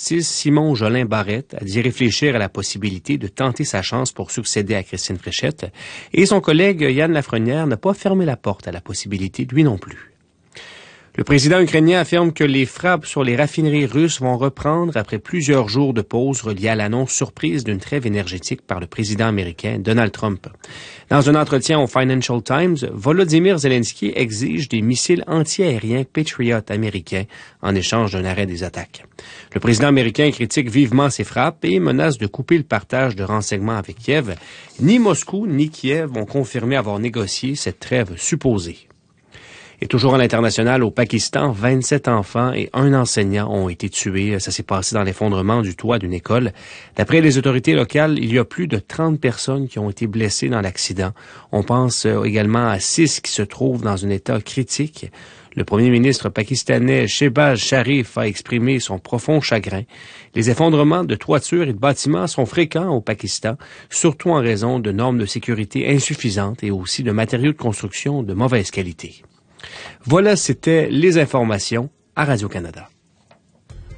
justice Simon Jolin Barrette a dit réfléchir à la possibilité de tenter sa chance pour succéder à Christine Fréchette et son collègue Yann Lafrenière n'a pas fermé la porte à la possibilité, lui non plus. Le président ukrainien affirme que les frappes sur les raffineries russes vont reprendre après plusieurs jours de pause reliés à l'annonce surprise d'une trêve énergétique par le président américain Donald Trump. Dans un entretien au Financial Times, Volodymyr Zelensky exige des missiles antiaériens Patriot américains en échange d'un arrêt des attaques. Le président américain critique vivement ces frappes et menace de couper le partage de renseignements avec Kiev. Ni Moscou ni Kiev ont confirmé avoir négocié cette trêve supposée. Et toujours à l'international, au Pakistan, 27 enfants et un enseignant ont été tués. Ça s'est passé dans l'effondrement du toit d'une école. D'après les autorités locales, il y a plus de 30 personnes qui ont été blessées dans l'accident. On pense également à 6 qui se trouvent dans un état critique. Le premier ministre pakistanais Shehbaz Sharif a exprimé son profond chagrin. Les effondrements de toitures et de bâtiments sont fréquents au Pakistan, surtout en raison de normes de sécurité insuffisantes et aussi de matériaux de construction de mauvaise qualité. Voilà, c'était les informations à Radio-Canada.